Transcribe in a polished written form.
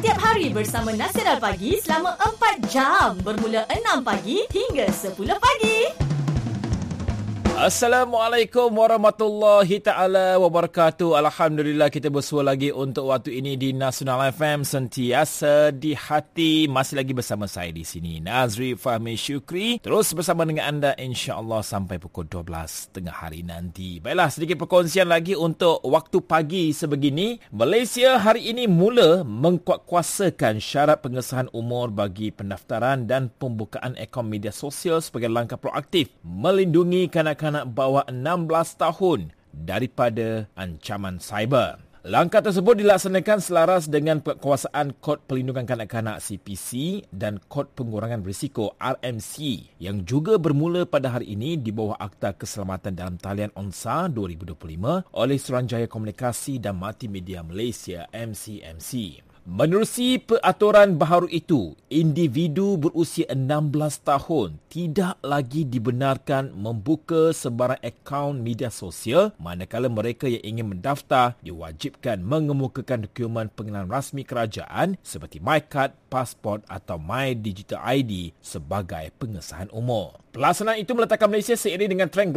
setiap hari bersama Nasional Pagi selama 4 jam bermula 6 pagi hingga 10 pagi. Assalamualaikum warahmatullahi ta'ala wabarakatuh. Alhamdulillah kita bersua lagi untuk waktu ini di Nasional FM, sentiasa di hati. Masih lagi bersama saya di sini, Nazri Fahmi Syukri. Terus bersama dengan anda insya-Allah sampai pukul 12 tengah hari nanti. Baiklah, sedikit perkongsian lagi untuk waktu pagi sebegini. Malaysia hari ini mula mengkuatkuasakan syarat pengesahan umur bagi pendaftaran dan pembukaan akaun media sosial sebagai langkah proaktif melindungi kanak-kanak bawah 16 tahun daripada ancaman cyber. Langkah tersebut dilaksanakan selaras dengan penguasaan Kod Perlindungan Kanak-kanak CPC dan Kod Pengurangan Risiko RMC yang juga bermula pada hari ini di bawah Akta Keselamatan Dalam Talian ONSA 2025 oleh Suruhanjaya Komunikasi dan Multimedia Malaysia MCMC. Menerusi peraturan baharu itu, individu berusia 16 tahun tidak lagi dibenarkan membuka sebarang akaun media sosial manakala mereka yang ingin mendaftar diwajibkan mengemukakan dokumen pengenalan rasmi kerajaan seperti MyCard, pasport atau My Digital ID sebagai pengesahan umur. Pelaksanaan itu meletakkan Malaysia seiring dengan trend